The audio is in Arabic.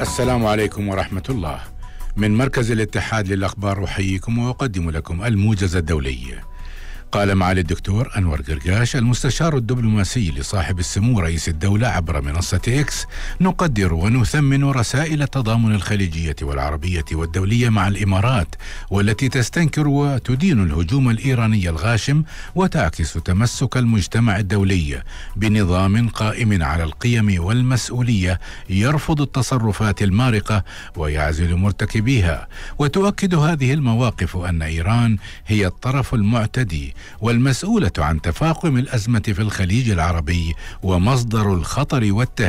السلام عليكم ورحمة الله. من مركز الاتحاد للأخبار أحييكم وأقدم لكم الموجز الدولي. قال معالي الدكتور أنور قرقاش المستشار الدبلوماسي لصاحب السمو رئيس الدولة عبر منصة إكس: نقدر ونثمن رسائل التضامن الخليجية والعربية والدولية مع الإمارات، والتي تستنكر وتدين الهجوم الإيراني الغاشم وتعكس تمسك المجتمع الدولي بنظام قائم على القيم والمسؤولية يرفض التصرفات المارقة ويعزل مرتكبيها. وتؤكد هذه المواقف أن إيران هي الطرف المعتدي والمسؤولة عن تفاقم الأزمة في الخليج العربي ومصدر الخطر والتهديد